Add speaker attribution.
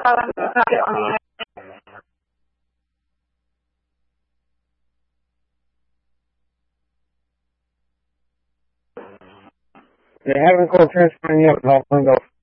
Speaker 1: They haven't called transferring yet, but I'll find out.